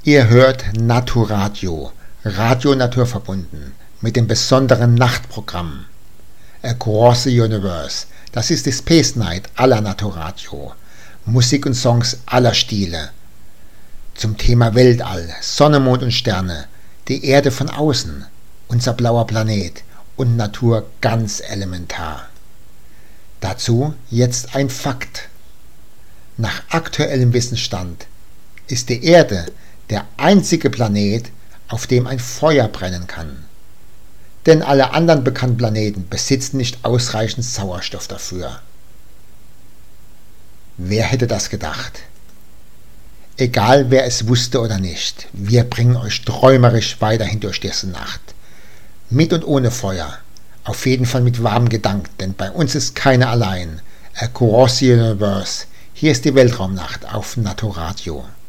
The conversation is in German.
Ihr hört Naturadio, Radio naturverbunden, mit dem besonderen Nachtprogramm Across the Universe. Das ist die Space Night aller Naturadio. Musik und Songs aller Stile. Zum Thema Weltall, Sonne, Mond und Sterne, die Erde von außen, unser blauer Planet und Natur ganz elementar. Dazu jetzt ein Fakt. Nach aktuellem Wissensstand ist die Erde der einzige Planet, auf dem ein Feuer brennen kann. Denn alle anderen bekannten Planeten besitzen nicht ausreichend Sauerstoff dafür. Wer hätte das gedacht? Egal wer es wusste oder nicht, wir bringen euch träumerisch weiterhin durch diese Nacht. Mit und ohne Feuer, auf jeden Fall mit warmem Gedanken, denn bei uns ist keiner allein. Across the Universe, hier ist die Weltraumnacht auf Naturadio.